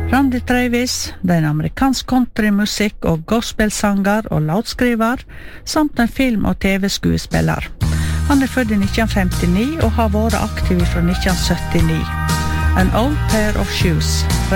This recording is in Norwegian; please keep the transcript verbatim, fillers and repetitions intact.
Randy Travis, det er en amerikansk countrymusikk- og gospelsanger og låtskriver, samt en film- og tv-skuespiller. Han er født i nitten femtini og har vært aktiv fra nitten syttini. An Old Pair of Shoes.